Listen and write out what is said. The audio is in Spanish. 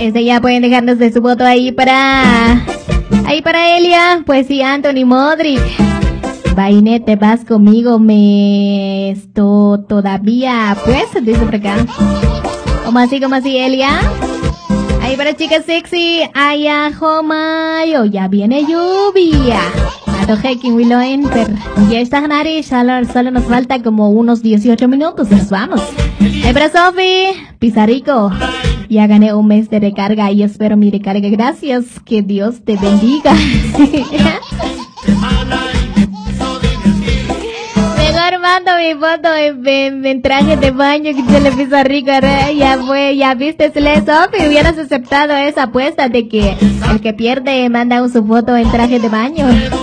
Ya pueden dejarnos de su voto ahí para Elia. Pues sí, Anthony Modric. Vainet, te vas conmigo, todavía, pues, dice por acá. ¿Cómo así, Elia? Ahí para chicas sexy, Aya, Homayo, ya viene lluvia. Mato Hekin, Willow Enter. Ya está Nari, solo nos falta como unos 18 minutos y nos vamos. Ahí para Sofi, Pizarrico. Ya gané un mes de recarga y espero mi recarga. Gracias, que Dios te bendiga. Mejor mando mi foto en traje de baño que se le Pizarrico. Ya viste, Sofi, hubieras aceptado esa apuesta de que el que pierde manda su foto en traje de baño.